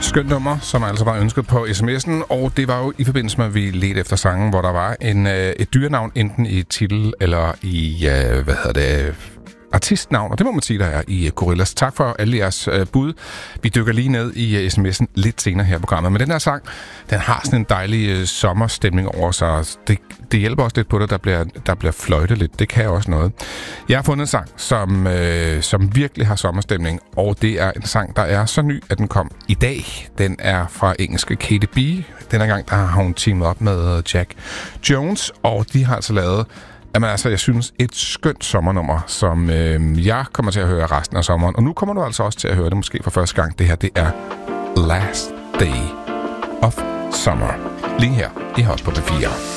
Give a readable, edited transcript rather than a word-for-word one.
skønt nummer, som altså var ønsket på sms'en, og det var jo i forbindelse med, at vi ledte efter sangen, hvor der var et dyrenavn enten i titel eller i, artistnavn, og det må man sige, der er i Gorillaz. Tak for alle jeres bud. Vi dykker lige ned i sms'en lidt senere her i programmet. Men den her sang, den har sådan en dejlig sommerstemning over sig. Det hjælper også lidt på det, der bliver fløjtet lidt. Det kan også noget. Jeg har fundet en sang, som virkelig har sommerstemning, og det er en sang, der er så ny, at den kom i dag. Den er fra engelske Katy B. Denne gang, der har hun teamet op med Jack Jones, og de har altså lavet jeg synes, et skønt sommernummer, som jeg kommer til at høre resten af sommeren. Og nu kommer du altså også til at høre det måske for første gang. Det her, det er Last Day of Summer. Lige her i Hot på P4.